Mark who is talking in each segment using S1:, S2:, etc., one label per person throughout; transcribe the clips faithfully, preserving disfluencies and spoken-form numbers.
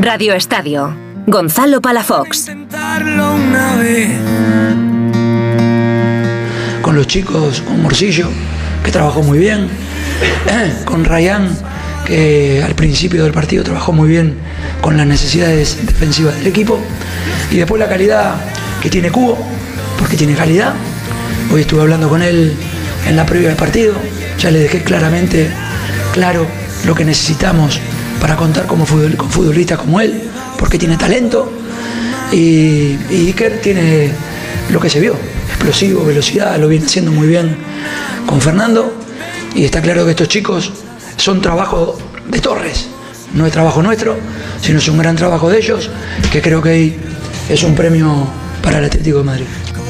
S1: Radio Estadio. Gonzalo Palafox.
S2: Con los chicos, con Morcillo, que trabajó muy bien, con Rayán, que al principio del partido trabajó muy bien con las necesidades defensivas del equipo, y después la calidad que tiene Cubo, porque tiene calidad. Hoy estuve hablando con él en la previa del partido, ya le dejé claramente claro lo que necesitamos para contar como futbol, con futbolistas como él, porque tiene talento, y, y Iker tiene lo que se vio, explosivo, velocidad, lo viene haciendo muy bien con Fernando, y está claro que estos chicos son trabajo de Torres, no es trabajo nuestro, sino es un gran trabajo de ellos, que creo que es un premio para el Atlético de Madrid.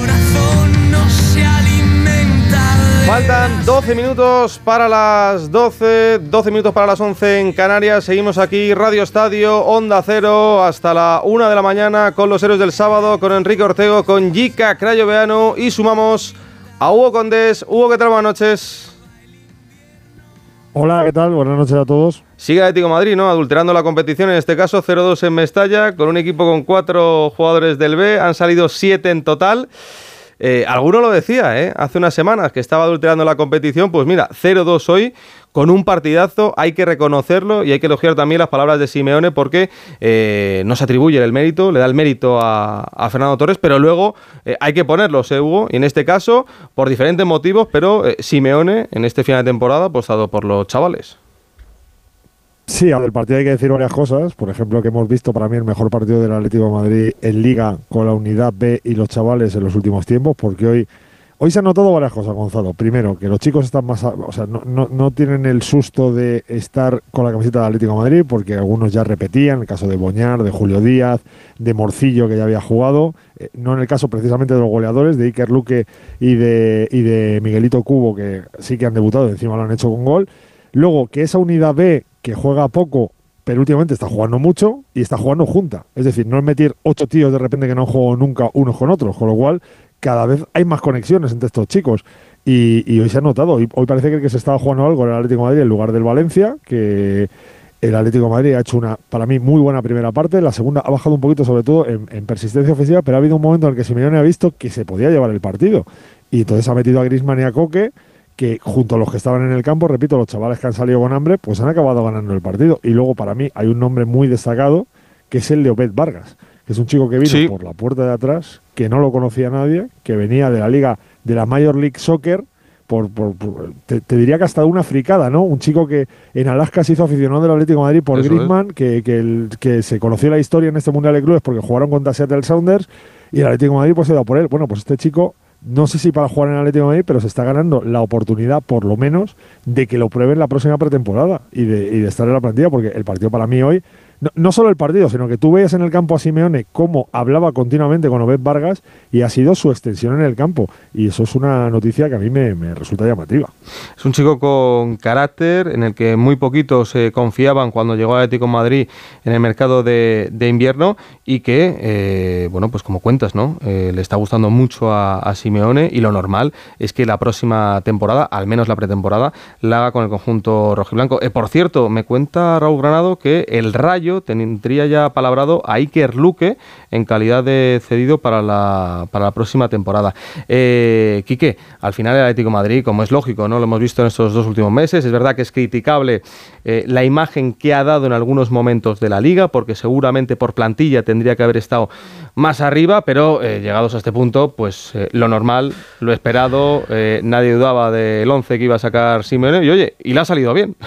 S3: Faltan doce minutos para las doce, doce minutos para las once en Canarias. Seguimos aquí, Radio Estadio, Onda Cero, hasta la una de la mañana con los héroes del sábado, con Enrique Ortego, con Jica Crayoveanu, y sumamos a Hugo Condés. Hugo, ¿qué tal? Buenas noches.
S4: Hola, ¿qué tal? Buenas noches a todos.
S3: Sigue el Atlético de Madrid, ¿no? Adulterando la competición, en este caso cero dos en Mestalla, con un equipo con cuatro jugadores del B, han salido siete en total. Eh, alguno lo decía, ¿eh? Hace unas semanas que estaba adulterando la competición. Pues mira, cero dos hoy, con un partidazo. Hay que reconocerlo y hay que elogiar también las palabras de Simeone, porque eh, no se atribuye el mérito, le da el mérito a, a Fernando Torres, pero luego eh, hay que ponerlos, ¿eh, Hugo? Y en este caso, por diferentes motivos, pero eh, Simeone en este final de temporada ha apostado por los chavales.
S4: Sí, del partido hay que decir varias cosas. Por ejemplo, que hemos visto para mí el mejor partido del Atlético de Madrid en Liga con la unidad B y los chavales en los últimos tiempos, porque hoy hoy se han notado varias cosas, Gonzalo. Primero, que los chicos están más, o sea, no, no, no tienen el susto de estar con la camiseta del Atlético de Madrid, porque algunos ya repetían, en el caso de Boñar, de Julio Díaz, de Morcillo, que ya había jugado, eh, no en el caso precisamente de los goleadores, de Iker Luque y de, y de Miguelito Cubo, que sí que han debutado y encima lo han hecho con gol. Luego, que esa unidad B, que juega poco, pero últimamente está jugando mucho y está jugando junta. Es decir, no es meter ocho tíos de repente que no han jugado nunca unos con otros, con lo cual cada vez hay más conexiones entre estos chicos. Y, y hoy se ha notado, hoy, hoy parece que el que se estaba jugando algo en el Atlético de Madrid en lugar del Valencia, que el Atlético de Madrid ha hecho una, para mí, muy buena primera parte. La segunda ha bajado un poquito, sobre todo en, en persistencia ofensiva, pero ha habido un momento en el que Simeone ha visto que se podía llevar el partido. Y entonces ha metido a Griezmann y a Coque, que junto a los que estaban en el campo, repito, los chavales que han salido con hambre, pues han acabado ganando el partido. Y luego, para mí, hay un nombre muy destacado, que es el de Obed Vargas, que es un chico que vino sí. por la puerta de atrás, que no lo conocía nadie, que venía de la liga, de la Major League Soccer, por, por, por te, te diría que hasta de una fricada, ¿no? Un chico que en Alaska se hizo aficionado del Atlético de Madrid por Eso Griezmann, que, que, el, que se conoció la historia en este Mundial de Clubes porque jugaron contra Seattle Sounders, y el Atlético de Madrid pues se da por él. Bueno, pues este chico, no sé si para jugar en el Atlético de Madrid, pero se está ganando la oportunidad, por lo menos, de que lo prueben la próxima pretemporada y de, y de estar en la plantilla, porque el partido para mí hoy, no, no solo el partido, sino que tú veías en el campo a Simeone cómo hablaba continuamente con Obed Vargas, y ha sido su extensión en el campo, y eso es una noticia que a mí me, me resulta llamativa.
S3: Es un chico con carácter, en el que muy poquitos se confiaban cuando llegó al Atlético de Madrid en el mercado de, de invierno, y que, eh, bueno, pues como cuentas, ¿no? Eh, le está gustando mucho a, a Simeone, y lo normal es que la próxima temporada, al menos la pretemporada, la haga con el conjunto rojiblanco. Eh, por cierto, me cuenta Raúl Granado que el Rayo tendría ya palabrado a Iker Luque en calidad de cedido para la, para la próxima temporada. Eh, Quique, al final el Atlético de Madrid, como es lógico, ¿no? Lo hemos visto en estos dos últimos meses, es verdad que es criticable eh, la imagen que ha dado en algunos momentos de la Liga, porque seguramente por plantilla tendría que haber estado más arriba, pero eh, llegados a este punto, pues eh, lo normal, lo esperado, eh, nadie dudaba del once que iba a sacar Simeone, y oye, y le ha salido bien.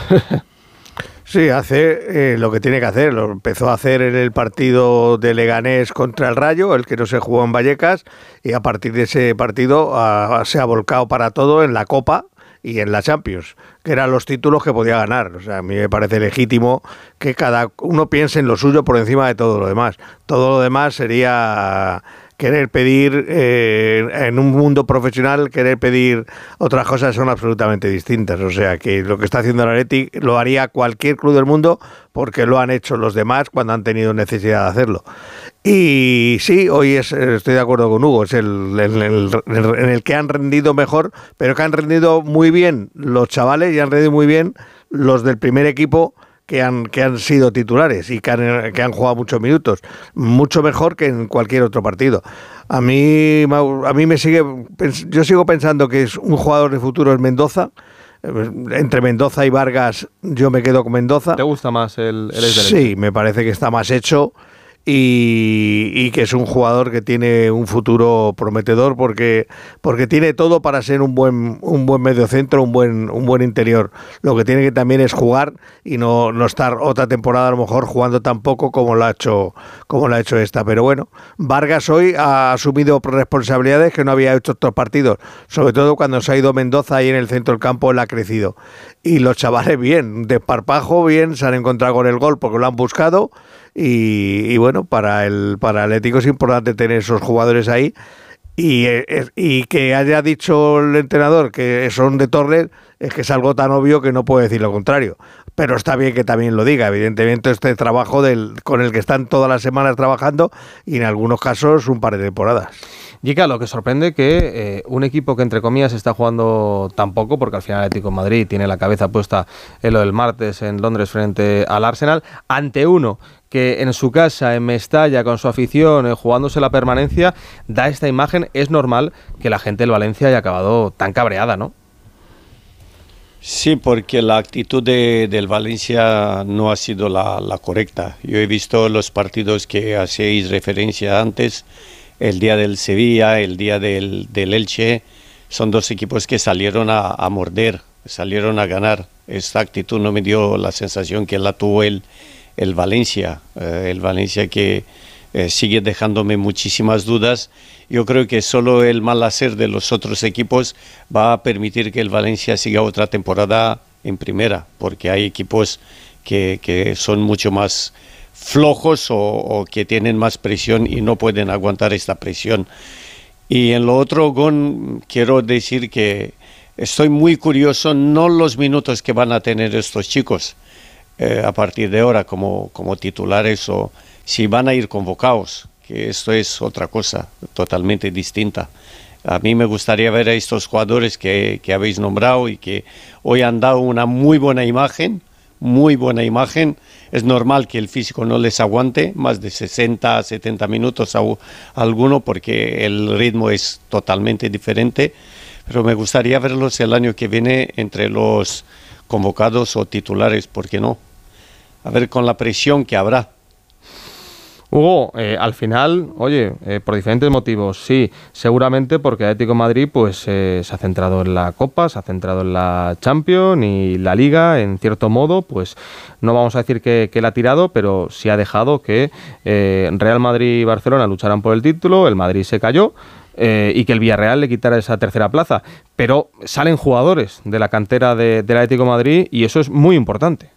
S5: Sí, hace eh, lo que tiene que hacer. Lo empezó a hacer en el partido de Leganés contra el Rayo, el que no se jugó en Vallecas, y a partir de ese partido a, a, se ha volcado para todo en la Copa y en la Champions, que eran los títulos que podía ganar. O sea, a mí me parece legítimo que cada uno piense en lo suyo por encima de todo lo demás. Todo lo demás sería querer pedir, eh, en un mundo profesional, querer pedir otras cosas son absolutamente distintas. O sea, que lo que está haciendo el Athletic lo haría cualquier club del mundo, porque lo han hecho los demás cuando han tenido necesidad de hacerlo. Y sí, hoy es, estoy de acuerdo con Hugo, es el, el, el, el en el que han rendido mejor, pero que han rendido muy bien los chavales y han rendido muy bien los del primer equipo, que han, que han sido titulares y que han, que han jugado muchos minutos, mucho mejor que en cualquier otro partido. A mí, a mí me sigue, yo sigo pensando que es un jugador de futuro es Mendoza. Entre Mendoza y Vargas yo me quedo con Mendoza.
S3: ¿Te gusta más el, el ex del
S5: Sí, me parece que está más hecho. Y, y que es un jugador que tiene un futuro prometedor porque, porque tiene todo para ser un buen un buen mediocentro, un buen un buen interior. Lo que tiene que también es jugar y no, no estar otra temporada a lo mejor jugando tan poco como lo ha hecho como lo ha hecho esta. Pero bueno, Vargas hoy ha asumido responsabilidades que no había hecho estos partidos, sobre todo cuando se ha ido Mendoza ahí en el centro del campo, él ha crecido. Y los chavales bien, desparpajo, bien, se han encontrado con el gol porque lo han buscado. Y, y bueno, para el para el Atlético es importante tener esos jugadores ahí y, y que haya dicho el entrenador que son de Torres es que es algo tan obvio que no puedo decir lo contrario, pero está bien que también lo diga. Evidentemente este trabajo del con el que están todas las semanas trabajando y en algunos casos un par de temporadas.
S3: Jica, lo que sorprende que eh, un equipo que entre comillas está jugando tan poco, porque al final el Atlético de Madrid tiene la cabeza puesta en lo del martes en Londres frente al Arsenal, ante uno que en su casa, en Mestalla, con su afición, eh, jugándose la permanencia, da esta imagen. Es normal que la gente del Valencia haya acabado tan cabreada, ¿no?
S6: Sí, porque la actitud de, del Valencia no ha sido la, la correcta. Yo he visto los partidos que hacéis referencia antes, el día del Sevilla, el día del, del Elche, son dos equipos que salieron a, a morder, salieron a ganar. Esta actitud no me dio la sensación que la tuvo el, el Valencia, eh, el Valencia que eh, sigue dejándome muchísimas dudas. Yo creo que solo el mal hacer de los otros equipos va a permitir que el Valencia siga otra temporada en primera, porque hay equipos que, que son mucho más flojos o, o que tienen más presión y no pueden aguantar esta presión. Y en lo otro, Gon, quiero decir que estoy muy curioso, no los minutos que van a tener estos chicos eh, a partir de ahora como, como titulares o si van a ir convocados, que esto es otra cosa totalmente distinta. A mí me gustaría ver a estos jugadores que, que habéis nombrado y que hoy han dado una muy buena imagen, muy buena imagen. Es normal que el físico no les aguante más de sesenta, setenta minutos a, a alguno porque el ritmo es totalmente diferente, pero me gustaría verlos el año que viene entre los convocados o titulares, ¿por qué no? A ver con la presión que habrá.
S3: Hugo, eh, al final, oye, eh, por diferentes motivos, sí, seguramente porque Atlético de Madrid pues eh, se ha centrado en la Copa, se ha centrado en la Champions y la Liga, en cierto modo, pues no vamos a decir que, que la ha tirado, pero sí ha dejado que eh, Real Madrid y Barcelona lucharan por el título, el Madrid se cayó, Eh, y que el Villarreal le quitara esa tercera plaza, pero salen jugadores de la cantera de, del Atlético de Madrid y eso es muy importante.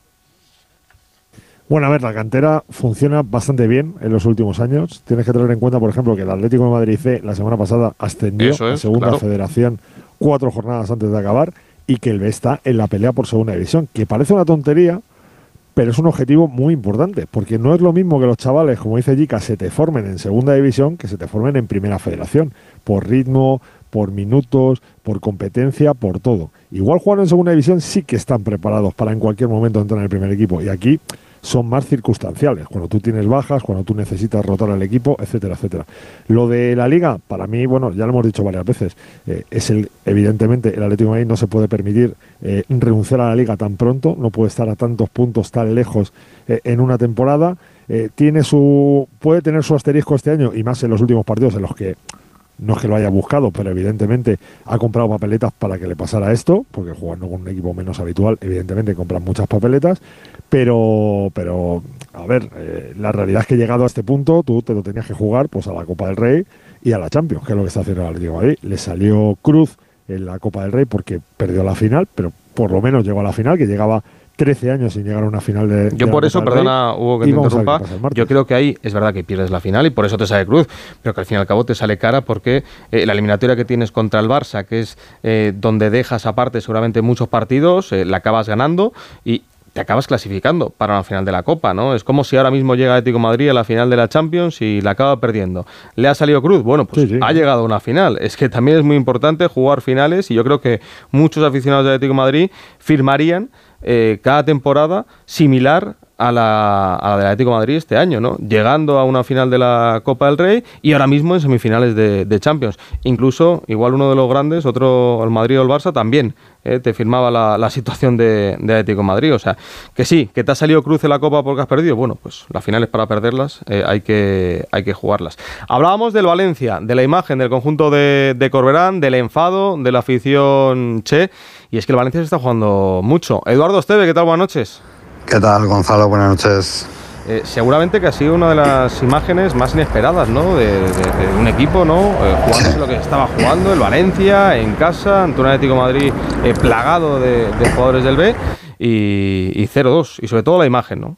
S4: Bueno, a ver, la cantera funciona bastante bien en los últimos años. Tienes que tener en cuenta, por ejemplo, que el Atlético de Madrid C la semana pasada ascendió
S3: es,
S4: a Segunda
S3: claro.
S4: Federación cuatro jornadas antes de acabar y que el B está en la pelea por Segunda División, que parece una tontería, pero es un objetivo muy importante, porque no es lo mismo que los chavales, como dice Jica, se te formen en Segunda División que se te formen en Primera Federación, por ritmo, por minutos, por competencia, por todo. Igual jugando en Segunda División sí que están preparados para en cualquier momento entrar en el primer equipo, y aquí son más circunstanciales, cuando tú tienes bajas, cuando tú necesitas rotar al equipo, etcétera, etcétera. Lo de la Liga, para mí, bueno, ya lo hemos dicho varias veces, eh, es el, evidentemente el Atlético de Madrid no se puede permitir eh, renunciar a la Liga tan pronto, no puede estar a tantos puntos tan lejos eh, en una temporada, eh, tiene su, puede tener su asterisco este año, y más en los últimos partidos en los que no es que lo haya buscado, pero evidentemente ha comprado papeletas para que le pasara esto, porque jugando con un equipo menos habitual, evidentemente compran muchas papeletas, pero, pero a ver, eh, la realidad es que llegado a este punto, tú te lo tenías que jugar pues a la Copa del Rey y a la Champions, que es lo que está haciendo el Atlético de Madrid. Le salió cruz en la Copa del Rey porque perdió la final, pero por lo menos llegó a la final, que llegaba trece años sin llegar a una final de...
S3: Yo
S4: de
S3: por
S4: la
S3: eso,
S4: Copa del
S3: perdona
S4: Rey,
S3: Hugo que te interrumpa, yo creo que ahí es verdad que pierdes la final y por eso te sale cruz, pero que al fin y al cabo te sale cara porque eh, la eliminatoria que tienes contra el Barça, que es eh, donde dejas aparte seguramente muchos partidos, eh, la acabas ganando y te acabas clasificando para la final de la Copa, ¿no? Es como si ahora mismo llega Atlético de Madrid a la final de la Champions y la acaba perdiendo. ¿Le ha salido cruz? Bueno, pues sí, sí. Ha llegado a una final. Es que también es muy importante jugar finales y yo creo que muchos aficionados de Atlético de Madrid firmarían eh, cada temporada similar a la, a la del Atlético de Madrid este año, ¿no? Llegando a una final de la Copa del Rey y ahora mismo en semifinales de, de Champions. Incluso, igual uno de los grandes, otro, el Madrid o el Barça, también eh, te firmaba la, la situación de, de Atlético de Madrid. O sea, que sí, que te ha salido cruce la Copa porque has perdido. Bueno, pues las finales para perderlas eh, hay, que, hay que jugarlas. Hablábamos del Valencia, de la imagen del conjunto de, de Corberán, del enfado, de la afición Che, y es que el Valencia se está jugando mucho. Eduardo Esteve, ¿qué tal? Buenas noches.
S7: ¿Qué tal, Gonzalo? Buenas noches.
S3: Eh, seguramente que ha sido una de las imágenes más inesperadas, ¿no? De, de, de un equipo, ¿no? Eh, jugándose lo que estaba jugando, el Valencia, en casa, ante un Atlético de Madrid eh, plagado de, de jugadores del B y, y cero dos. Y sobre todo la imagen, ¿no?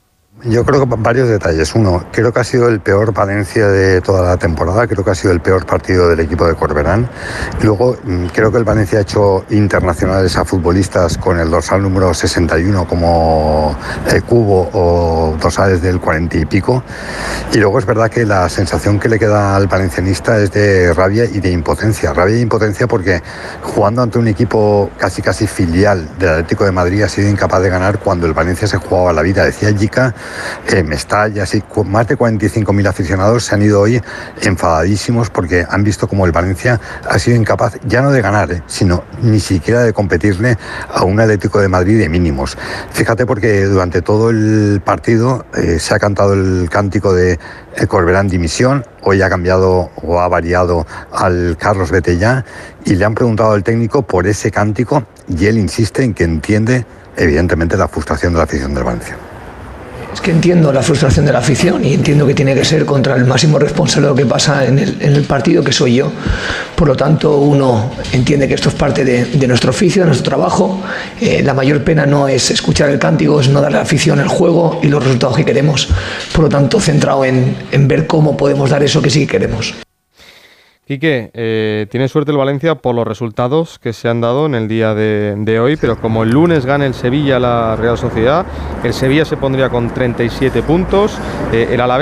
S7: Yo creo que varios detalles. Uno, creo que ha sido el peor Valencia de toda la temporada, creo que ha sido el peor partido del equipo de Corberán. Luego, creo que el Valencia ha hecho internacionales a futbolistas con el dorsal número sesenta y uno como el Cubo o dorsales del cuarenta y pico. Y luego es verdad que la sensación que le queda al valencianista es de rabia y de impotencia. Rabia e impotencia porque jugando ante un equipo casi casi filial del Atlético de Madrid ha sido incapaz de ganar cuando el Valencia se jugaba la vida. Decía Jica, Eh, Mestalla, así, más de cuarenta y cinco mil aficionados se han ido hoy enfadadísimos porque han visto como el Valencia ha sido incapaz ya no de ganar, eh, sino ni siquiera de competirle a un Atlético de Madrid de mínimos. Fíjate porque durante todo el partido eh, se ha cantado el cántico de eh, Corberán dimisión, hoy ha cambiado o ha variado al Carlos vete ya y le han preguntado al técnico por ese cántico y él insiste en que entiende evidentemente la frustración de la afición del Valencia.
S2: Es que entiendo la frustración de la afición y entiendo que tiene que ser contra el máximo responsable de lo que pasa en el, en el partido, que soy yo. Por lo tanto, uno entiende que esto es parte de, de nuestro oficio, de nuestro trabajo. Eh, la mayor pena no es escuchar el cántico, es no darle a la afición el juego y los resultados que queremos. Por lo tanto, centrado en, en ver cómo podemos dar eso que sí queremos.
S3: Quique, eh, tiene suerte el Valencia por los resultados que se han dado en el día de, de hoy, pero como el lunes gana el Sevilla la Real Sociedad, el Sevilla se pondría con treinta y siete puntos, eh, el Alavés